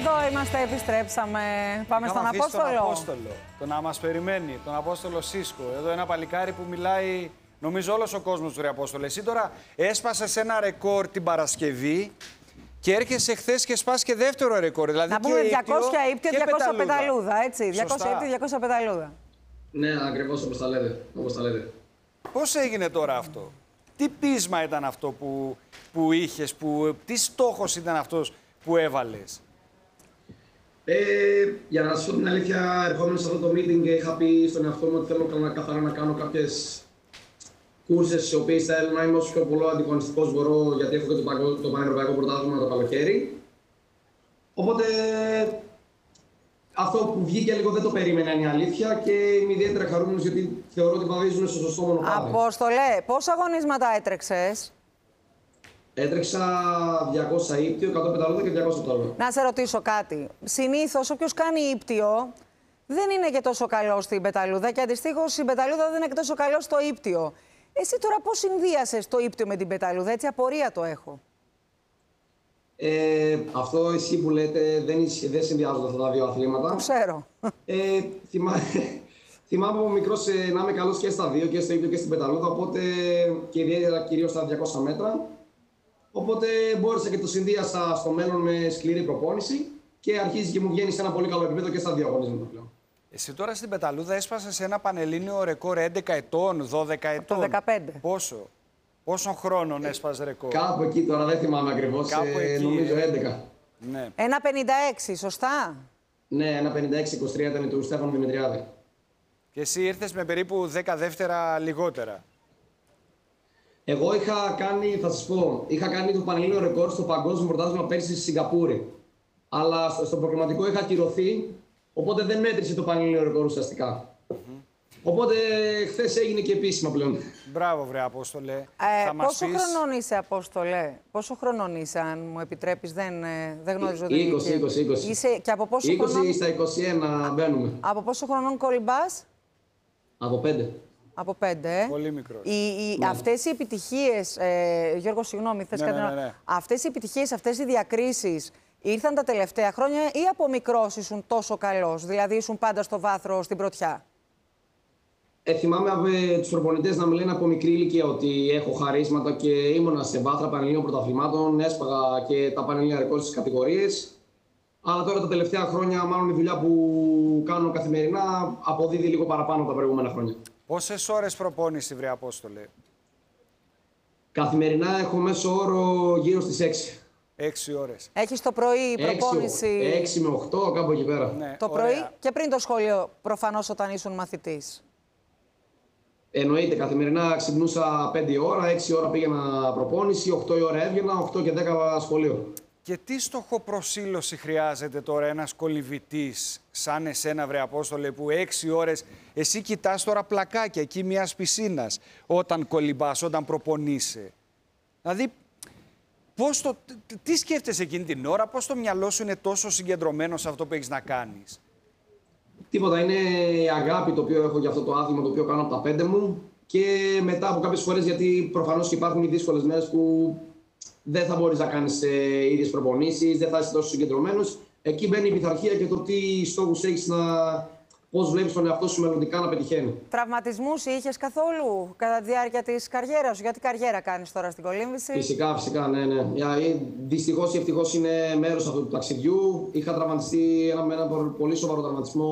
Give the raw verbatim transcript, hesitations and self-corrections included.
Εδώ είμαστε, επιστρέψαμε. Πάμε στον Απόστολο. Τον Απόστολο, το να μας περιμένει, τον Απόστολο Σίσκο. Εδώ ένα παλικάρι που μιλάει, νομίζω όλος ο κόσμος του, ρε Απόστολο. Εσύ τώρα έσπασες ένα ρεκόρ την Παρασκευή και έρχεσαι χθες και σπάς και δεύτερο ρεκόρ. Δηλαδή να πούμε διακόσια ύπτια, διακόσια πεταλούδα. πεταλούδα, έτσι. διακόσια ύπτια, διακόσια πεταλούδα. Ναι, ακριβώς όπως τα λέτε. Όπως τα λέτε. Πώς έγινε τώρα αυτό? Τι πείσμα ήταν αυτό που, που είχες, που, τι στόχος ήταν αυτός που έβαλες? Ε, για να σας πω την αλήθεια, ερχόμενος σε αυτό το meeting είχα πει στον εαυτό μου ότι θέλω να, καθαρά να κάνω κάποιες κούρσες στις οποίες θέλω να είμαι όσο πιο πολύ αντιγωνιστικός μπορώ, γιατί έχω και το, παγκο, το πανευρωπαϊκό πρωτάθλημα το καλοκαίρι. Οπότε αυτό που βγήκε λίγο δεν το περίμενα, είναι η αλήθεια, και είμαι ιδιαίτερα χαρούμενος γιατί θεωρώ ότι βαδίζουν στο σωστό μονοπάτι. Απόστολε, πόσα αγωνίσματα έτρεξες? Έτρεξα διακόσια ύπτιο, εκατό πεταλούδα και διακόσια πεταλούδα. Να σε ρωτήσω κάτι. Συνήθως όποιος κάνει ύπτιο δεν είναι και τόσο καλό στην πεταλούδα και αντιστοίχως η πεταλούδα δεν είναι και τόσο καλό στο ύπτιο. Εσύ τώρα πώς συνδύασες το ύπτιο με την πεταλούδα? Έτσι απορία το έχω. Ε, αυτό εσύ που λέτε δεν, δεν συνδυάζονται αυτά τα δύο αθλήματα. Το ξέρω. Ε, θυμά... Θυμάμαι από μικρός ε, να είμαι καλός και στα δύο, και στο ύπτιο και στην πεταλούδα, οπότε και ιδιαίτερα κυρίως στα διακόσια μέτρα. Οπότε μπόρεσα και το συνδύασα στο μέλλον με σκληρή προπόνηση και αρχίζει και μου βγαίνει σε ένα πολύ καλό επίπεδο και στα δύο αγωνίσματα πλέον. Εσύ τώρα στην πεταλούδα έσπασες ένα πανελλήνιο ρεκόρ έντεκα ετών, δώδεκα ετών. Από το δεκαπέντε. Πόσο? Πόσων χρόνων έσπασε ρεκόρ? Κάπου εκεί τώρα, δεν θυμάμαι ακριβώς, ε, εκεί, νομίζω ε. έντεκα. Ναι. ένα πενήντα έξι, σωστά? Ναι, ένα πενήντα έξι είκοσι τρία ήταν του Στέφανου Δημητριάδη. Και εσύ ήρθες με περίπου δέκα δεύτερα λιγότερα. Εγώ είχα κάνει, θα σας πω, είχα κάνει το πανελλήνιο ρεκόρ στο παγκόσμιο πρωτάθλημα πέρσι στη Σιγκαπούρη. Αλλά στο, στο προγραμματικό είχα ακυρωθεί, οπότε δεν μέτρησε το πανελλήνιο ρεκόρ ουσιαστικά. Mm-hmm. Οπότε χθες έγινε και επίσημα πλέον. Μπράβο, βρε Απόστολε. Ε, θα μας πόσο πεις... χρονών είσαι, Απόστολε? Πόσο χρονών είσαι, αν μου επιτρέπεις? Δεν, δεν γνωρίζω την είκοσι, ηλικία. είκοσι, είκοσι. Είσαι, και από πόσο είκοσι χρονών... στα είκοσι ένα μπαίνουμε. Από πόσο χρονών κολυμπάς? Από πέντε. Από πέντε, ε. Πολύ μικρός. Οι, οι, ναι. Αυτές οι επιτυχίες, ε, Γιώργο, συγγνώμη, θες ναι, κάτι ναι, να... ναι, ναι. Αυτές οι επιτυχίες, αυτές οι διακρίσεις ήρθαν τα τελευταία χρόνια ή από μικρός ήσουν τόσο καλός? Δηλαδή ήσουν πάντα στο βάθρο, στην πρωτιά? Ε, θυμάμαι από ε, τους προπονητές να μου λένε από μικρή ηλικία ότι έχω χαρίσματα και ήμουνα σε βάθρα πανελλήνιων πρωταθλημάτων, έσπαγα και τα πανελλήνια ρεκόρ στις κατηγορίες. Αλλά τώρα τα τελευταία χρόνια, μάλλον η δουλειά που κάνω καθημερινά αποδίδει λίγο παραπάνω από τα προηγούμενα χρόνια. Πόσες ώρες προπόνηση, βρε Απόστολε? Καθημερινά έχω μέσο όρο γύρω στις έξι. Έξι ώρες. Έχεις το πρωί προπόνηση... έξι με οκτώ, κάπου εκεί πέρα. Ναι, Το ωραία. πρωί και πριν το σχολείο, προφανώς, όταν ήσουν μαθητής. Εννοείται, καθημερινά ξυπνούσα πέντε ώρα, έξι ώρα πήγαινα προπόνηση, οκτώ η ώρα έβγαινα, οκτώ και δέκα σχολείο. Και τι στοχοπροσήλωση χρειάζεται τώρα ένας κολυμβητής σαν εσένα, βρε Απόστολε, που έξι ώρες εσύ κοιτάς τώρα πλακάκια εκεί μιας πισίνας όταν κολυμπάς, όταν προπονείσαι? Δηλαδή, πώς το, τι σκέφτεσαι εκείνη την ώρα, πώς το μυαλό σου είναι τόσο συγκεντρωμένο σε αυτό που έχεις να κάνεις? Τίποτα, είναι η αγάπη το οποίο έχω για αυτό το άθλημα, το οποίο κάνω από τα πέντε μου, και μετά από κάποιες φορές, γιατί προφανώς και υπάρχουν οι δύσκολες μέρες που δεν θα μπορείς να κάνεις ε, ίδιες προπονήσεις, δεν θα είσαι τόσο συγκεντρωμένος. Εκεί μπαίνει η πειθαρχία και το τι στόχους έχεις, να... πώς βλέπεις τον εαυτό σου μελλοντικά να πετυχαίνει. Τραυματισμούς είχες καθόλου κατά τη διάρκεια της καριέρας σου? Γιατί καριέρα κάνεις τώρα στην κολύμβηση. Φυσικά, φυσικά, ναι, ναι. Δυστυχώς ή ευτυχώς είναι μέρος αυτού του ταξιδιού. Είχα τραυματιστεί ένα, με ένα πολύ σοβαρό τραυματισμό